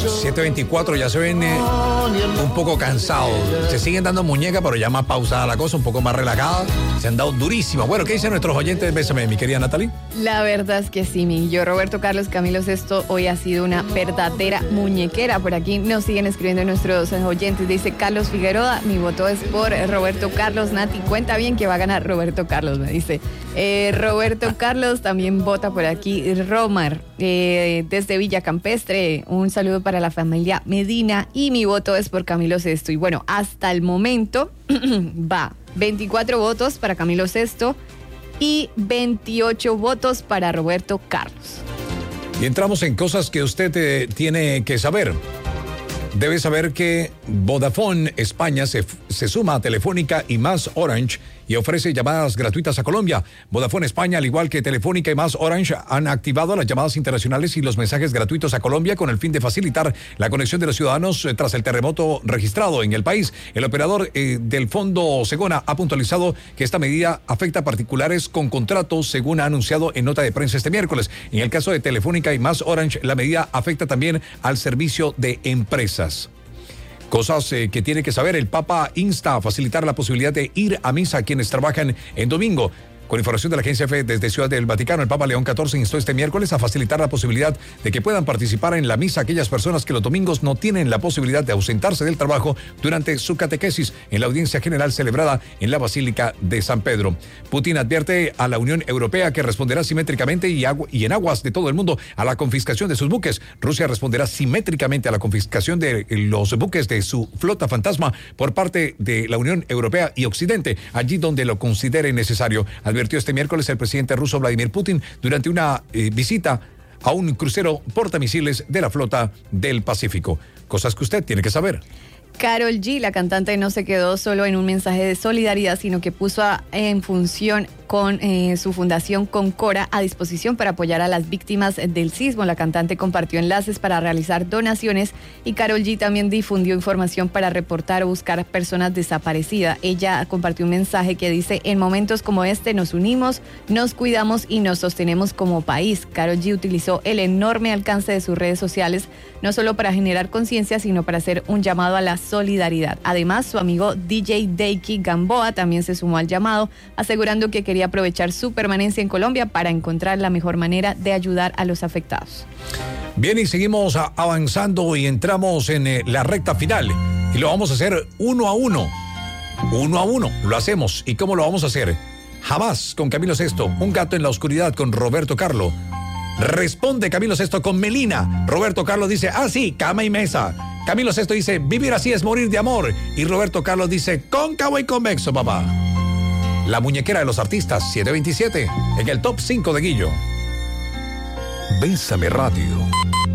7:24, ya se ven un poco cansados. Se siguen dando muñeca, pero ya más pausada la cosa, un poco más relajada. Se han dado durísimas. Bueno, ¿qué dicen nuestros oyentes? Bésame, mi querida Natalie. La verdad es que sí, yo, Roberto Carlos, Camilo Sesto, hoy ha sido una verdadera muñequera. Por aquí nos siguen escribiendo nuestros oyentes. Dice Carlos Figueroa, mi voto es por Roberto Carlos. Nati, cuenta bien que va a ganar Roberto Carlos, me dice. Roberto Carlos también vota por aquí. Romar, desde Villa Campestre, un saludo para la familia Medina y mi voto es por Camilo Sesto. Y bueno, hasta el momento va 24 votos para Camilo Sesto y 28 votos para Roberto Carlos. Y entramos en cosas que usted tiene que saber. Debe saber que Vodafone España se suma a Telefónica y Más Orange y ofrece llamadas gratuitas a Colombia. Vodafone España, al igual que Telefónica y Más Orange, han activado las llamadas internacionales y los mensajes gratuitos a Colombia con el fin de facilitar la conexión de los ciudadanos tras el terremoto registrado en el país. El operador del Fondo Segona ha puntualizado que esta medida afecta a particulares con contratos, según ha anunciado en nota de prensa este miércoles. En el caso de Telefónica y Más Orange, la medida afecta también al servicio de empresas. Cosas que tiene que saber. El Papa insta a facilitar la posibilidad de ir a misa a quienes trabajan en domingo. Con información de la agencia EFE desde Ciudad del Vaticano, el Papa León XIV instó este miércoles a facilitar la posibilidad de que puedan participar en la misa aquellas personas que los domingos no tienen la posibilidad de ausentarse del trabajo durante su catequesis en la audiencia general celebrada en la Basílica de San Pedro. Putin advierte a la Unión Europea que responderá simétricamente y en aguas de todo el mundo a la confiscación de sus buques. Rusia responderá simétricamente a la confiscación de los buques de su flota fantasma por parte de la Unión Europea y Occidente, allí donde lo considere necesario. Advirtió este miércoles el presidente ruso Vladimir Putin durante una visita a un crucero portamisiles de la flota del Pacífico. Cosas que usted tiene que saber. Karol G, la cantante, no se quedó solo en un mensaje de solidaridad, sino que puso en función con su fundación Concora a disposición para apoyar a las víctimas del sismo. La cantante compartió enlaces para realizar donaciones y Karol G también difundió información para reportar o buscar personas desaparecidas. Ella compartió un mensaje que dice: en momentos como este nos unimos, nos cuidamos y nos sostenemos como país. Karol G utilizó el enorme alcance de sus redes sociales no solo para generar conciencia, sino para hacer un llamado a la solidaridad. Además, su amigo DJ Deiki Gamboa también se sumó al llamado, asegurando que quería aprovechar su permanencia en Colombia para encontrar la mejor manera de ayudar a los afectados. Bien, y seguimos avanzando y entramos en la recta final y lo vamos a hacer uno a uno. Uno a uno lo hacemos. ¿Y cómo lo vamos a hacer? Jamás con Camilo Sesto, Un gato en la oscuridad con Roberto Carlos. Responde Camilo Sesto con Melina. Roberto Carlos dice: ah, sí, cama y mesa. Camilo Sesto dice: vivir así es morir de amor. Y Roberto Carlos dice: cóncavo y convexo, papá. La muñequera de los artistas, 727, en el top 5 de Guillo. Bésame Radio.